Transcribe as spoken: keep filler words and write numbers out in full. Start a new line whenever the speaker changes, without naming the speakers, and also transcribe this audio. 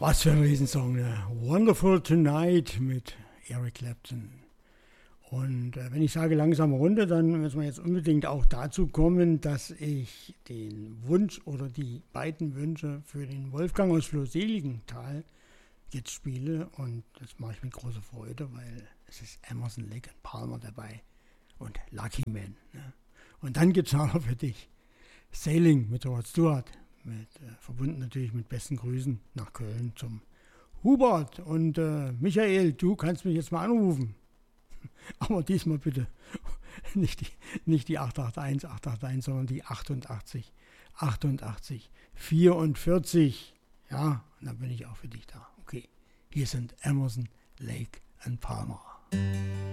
Was für ein Riesensong, ne? Wonderful Tonight mit Eric Clapton. Und äh, wenn ich sage langsame Runde, dann müssen wir jetzt unbedingt auch dazu kommen, dass ich den Wunsch oder die beiden Wünsche für den Wolfgang aus Floh-Seligenthal jetzt spiele. Und das mache ich mit großer Freude, weil es ist Emerson, Lake and Palmer dabei und Lucky Man. Ne? Und dann gibt es auch noch für dich Sailing mit Rod Stewart. Mit, äh, verbunden natürlich mit besten Grüßen nach Köln zum Hubert. Und äh, Michael, du kannst mich jetzt mal anrufen. Aber diesmal bitte nicht die, nicht die acht acht eins, acht acht eins, sondern die achtundachtzig, achtundachtzig, vierundvierzig. Ja, und dann bin ich auch für dich da. Okay, hier sind Emerson, Lake and Palmer.